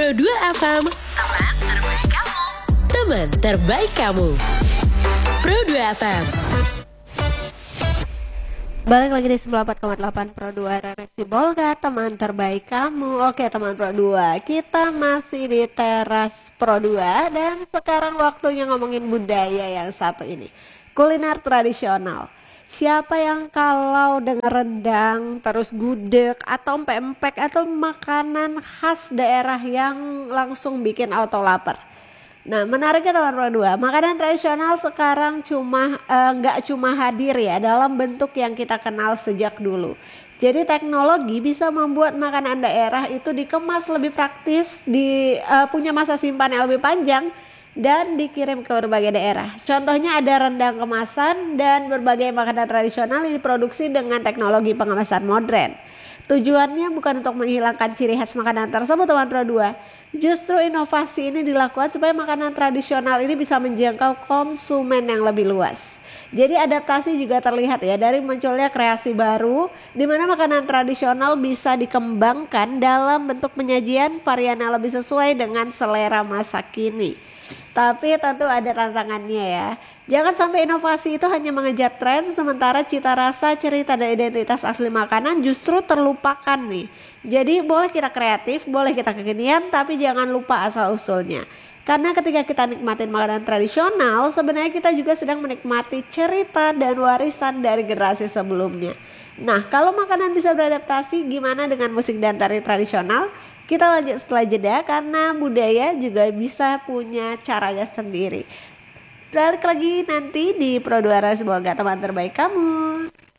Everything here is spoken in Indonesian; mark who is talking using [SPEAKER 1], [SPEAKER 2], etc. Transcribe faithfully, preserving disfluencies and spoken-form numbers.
[SPEAKER 1] Pro dua F M, teman terbaik kamu. Teman terbaik kamu. Pro dua F M.
[SPEAKER 2] Balik lagi di sembilan puluh empat koma delapan Pro dua Resi Bolga, teman terbaik kamu. Oke teman Pro dua, kita masih di teras Pro dua dan sekarang waktunya ngomongin budaya yang satu ini, kuliner tradisional. Siapa yang kalau dengar rendang, terus gudeg atau empek-empek atau makanan khas daerah yang langsung bikin auto lapar. Nah, menariknya teman Pro dua, makanan tradisional sekarang cuma eh, nggak cuma hadir ya dalam bentuk yang kita kenal sejak dulu. Jadi teknologi bisa membuat makanan daerah itu dikemas lebih praktis, di eh, punya masa simpan yang lebih panjang dan dikirim ke berbagai daerah. Contohnya ada rendang kemasan dan berbagai makanan tradisional yang diproduksi dengan teknologi pengemasan modern. Tujuannya bukan untuk menghilangkan ciri khas makanan tersebut teman Pro dua. Justru inovasi ini dilakukan supaya makanan tradisional ini bisa menjangkau konsumen yang lebih luas. Jadi adaptasi juga terlihat ya dari munculnya kreasi baru di mana makanan tradisional bisa dikembangkan dalam bentuk penyajian varian yang lebih sesuai dengan selera masa kini. Tapi tentu ada tantangannya ya. Jangan sampai inovasi itu hanya mengejar tren sementara cita rasa, cerita dan identitas asli makanan justru terlupakan nih. Jadi boleh kita kreatif, boleh kita kekinian, tapi jangan lupa asal usulnya. Karena ketika kita nikmatin makanan tradisional, sebenarnya kita juga sedang menikmati cerita dan warisan dari generasi sebelumnya. Nah, kalau makanan bisa beradaptasi, gimana dengan musik dan tari tradisional? Kita lanjut setelah jeda karena budaya juga bisa punya caranya sendiri. Balik lagi nanti di Pro dua Resi Bolga, teman terbaik kamu.